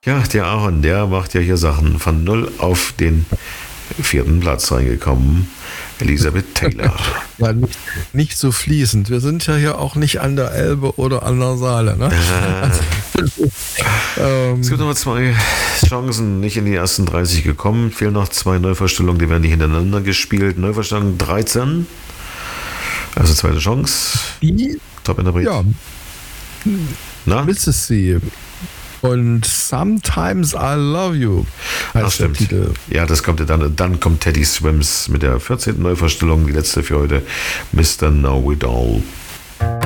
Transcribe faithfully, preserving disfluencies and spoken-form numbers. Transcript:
Ja, der Aaron, der macht ja hier Sachen von null auf den vierten Platz reingekommen. Elisabeth Taylor. Ja, nicht, nicht so fließend. Wir sind ja hier auch nicht an der Elbe oder an der Saale. Ne? ähm, Es gibt noch mal zwei Chancen, nicht in die ersten dreißig gekommen. Fehlen noch zwei Neuverstellungen, die werden nicht hintereinander gespielt. Neuverstellung dreizehn. Also zweite Chance. Die, Top-Interpret. ja, Na? Misses sie. Und Sometimes I Love You heißt Ach, stimmt. der Titel. Ja, das kommt ja dann. Dann kommt Teddy Swims mit der vierzehnten Neuverstellung, die letzte für heute. Mister Know It All.